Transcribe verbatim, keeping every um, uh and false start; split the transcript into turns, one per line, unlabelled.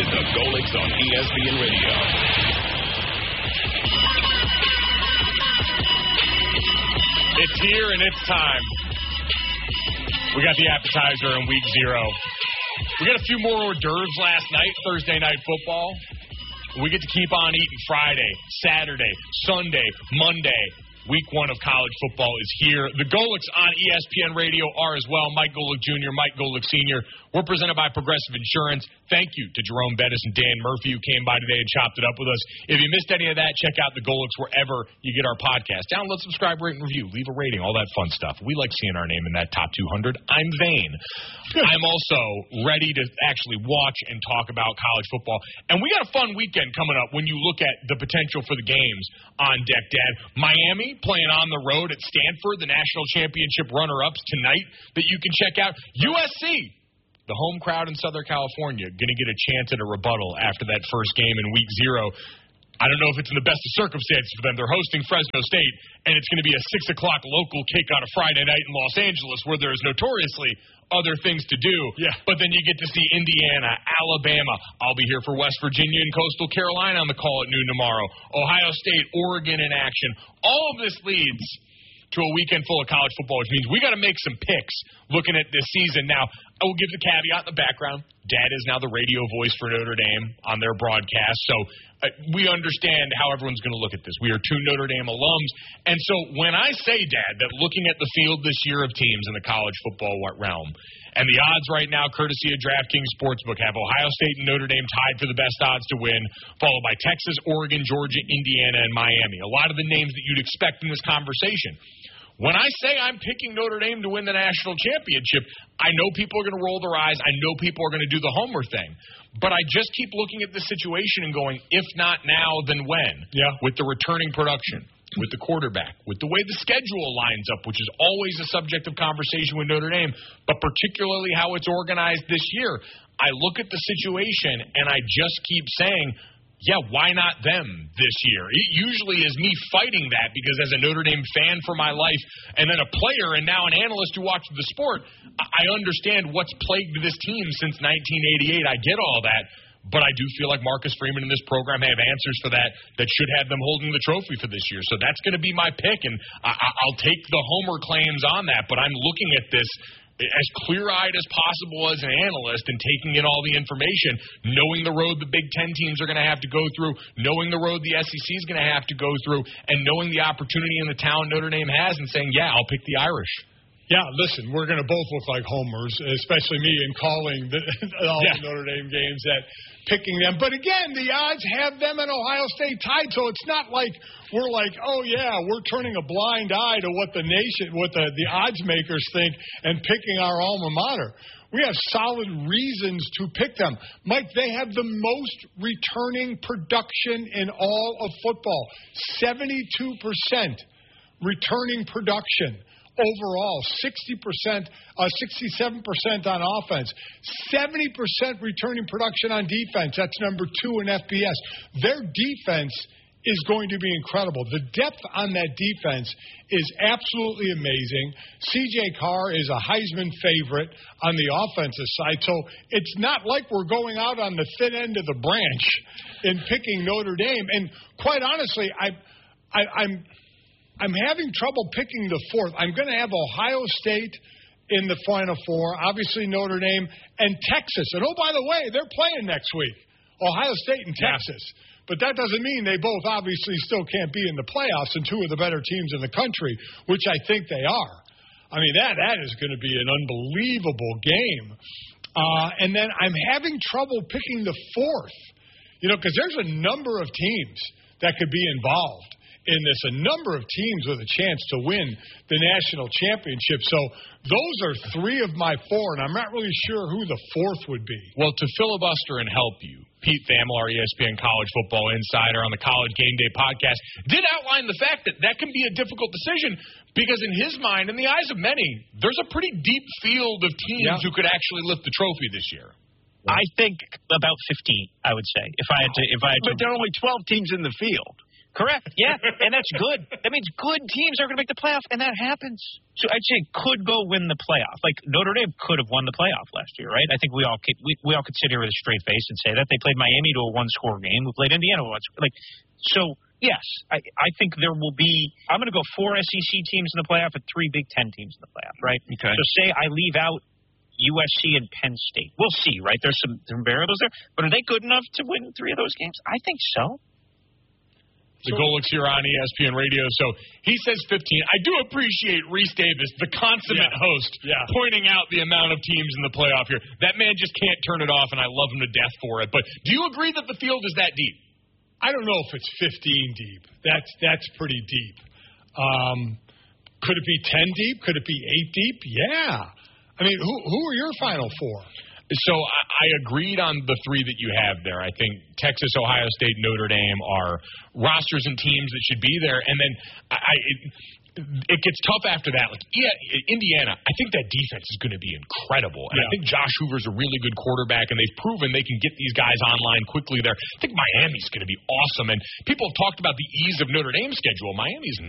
is the Golics on E S P N Radio.
It's here and it's time. We got the appetizer in week zero. We got a few more hors d'oeuvres last night, Thursday night football. We get to keep on eating Friday, Saturday, Sunday, Monday. Week one of college football is here. The Golics on E S P N Radio are as well. Mike Golic Junior, Mike Golic Senior We're presented by Progressive Insurance. Thank you to Jerome Bettis and Dan Murphy who came by today and chopped it up with us. If you missed any of that, check out the Golics wherever you get our podcast. Download, subscribe, rate, and review. Leave a rating, all that fun stuff. We like seeing our name in that top two hundred. I'm vain. I'm also ready to actually watch and talk about college football. And we got a fun weekend coming up when you look at the potential for the games on deck, Dad. Miami playing on the road at Stanford, the national championship runner-ups tonight that you can check out. U S C, the home crowd in Southern California, going to get a chance at a rebuttal after that first game in week zero. I don't know if it's in the best of circumstances for them. They're hosting Fresno State, and it's going to be a six o'clock local kick on a Friday night in Los Angeles where there's notoriously other things to do. Yeah. But then you get to see Indiana, Alabama. I'll be here for West Virginia and Coastal Carolina on the call at noon tomorrow. Ohio State, Oregon in action. All of this leads to a weekend full of college football, which means we got to make some picks looking at this season. Now, I will give the caveat in the background. Dad is now the radio voice for Notre Dame on their broadcast, so uh, we understand how everyone's going to look at this. We are two Notre Dame alums, and so when I say, Dad, that looking at the field this year of teams in the college football realm, and the odds right now, courtesy of DraftKings Sportsbook, have Ohio State and Notre Dame tied for the best odds to win, followed by Texas, Oregon, Georgia, Indiana, and Miami. A lot of the names that you'd expect in this conversation. When I say I'm picking Notre Dame to win the national championship, I know people are going to roll their eyes. I know people are going to do the homer thing. But I just keep looking at the situation and going, if not now, then when? Yeah. With the returning production, with the quarterback, with the way the schedule lines up, which is always a subject of conversation with Notre Dame, but particularly how it's organized this year. I look at the situation and I just keep saying, yeah, why not them this year? It usually is me fighting that because as a Notre Dame fan for my life and then a player and now an analyst who watches the sport, I understand what's plagued this team since nineteen eighty-eight. I get all that. But I do feel like Marcus Freeman and this program have answers for that that should have them holding the trophy for this year. So that's going to be my pick, and I- I'll take the homer claims on that. But I'm looking at this as clear-eyed as possible as an analyst and taking in all the information, knowing the road the Big Ten teams are going to have to go through, knowing the road the S E C is going to have to go through, and knowing the opportunity and the talent Notre Dame has and saying, yeah, I'll pick the Irish.
Yeah, listen, we're going to both look like homers, especially me in calling the, all yeah. the Notre Dame games, that picking them. But again, the odds have them and Ohio State tied, so it's not like we're like, oh, yeah, we're turning a blind eye to what the nation, what the, the odds makers think and picking our alma mater. We have solid reasons to pick them. Mike, they have the most returning production in all of football, seventy-two percent returning production. Overall, sixty percent, uh, sixty-seven percent on offense, seventy percent returning production on defense. That's number two in F B S. Their defense is going to be incredible. The depth on that defense is absolutely amazing. C J Carr is a Heisman favorite on the offensive side, so it's not like we're going out on the thin end of the branch in picking Notre Dame. And quite honestly, I, I, I'm... I'm having trouble picking the fourth. I'm going to have Ohio State in the Final Four, obviously Notre Dame, and Texas. And, oh, by the way, they're playing next week, Ohio State and Texas. Yeah. But that doesn't mean they both obviously still can't be in the playoffs and two of the better teams in the country, which I think they are. I mean, that that is going to be an unbelievable game. Uh, and then I'm having trouble picking the fourth, you know, because there's a number of teams that could be involved in this, a number of teams with a chance to win the national championship. So those are three of my four, and I'm not really sure who the fourth would be.
Well, to filibuster and help you, Pete Thamel, our E S P N College Football Insider on the College Game Day podcast, did outline the fact that that can be a difficult decision because in his mind, in the eyes of many, there's a pretty deep field of teams yeah. who could actually lift the trophy this year.
I think about fifteen, I would say, if I had to. If I had to.
But there are only twelve teams in the field.
Correct. Yeah, and that's good. That means good teams are going to make the playoff, and that happens. So I'd say could go win the playoff. Like Notre Dame could have won the playoff last year, right? I think we all could, we, we all could sit here with a straight face and say that they played Miami to a one-score game. We played Indiana to a one-score. Like, so yes, I, I think there will be. I'm going to go four S E C teams in the playoff and three Big Ten teams in the playoff, right?
Okay.
So say I leave out U S C and Penn State. We'll see, right? There's some, some variables there, but are they good enough to win three of those games? I think so.
The Golics here on E S P N Radio. So he says fifteen. I do appreciate Reese Davis, the consummate
yeah.
host,
yeah.
pointing out the amount of teams in the playoff here. That man just can't turn it off, and I love him to death for it. But do you agree that the field is that deep?
I don't know if it's fifteen deep. That's that's pretty deep. Um, could it be ten deep? Could it be eight deep? Yeah. I mean, who who are your Final Four?
So I, I agreed on the three that you have there. I think Texas, Ohio State, Notre Dame are rosters and teams that should be there. And then I, I it, it gets tough after that. Like yeah, Indiana, I think that defense is going to be incredible. And
yeah.
I think Josh Hoover's a really good quarterback, and they've proven they can get these guys online quickly there. I think Miami's going to be awesome. And people have talked about the ease of Notre Dame's schedule. Miami's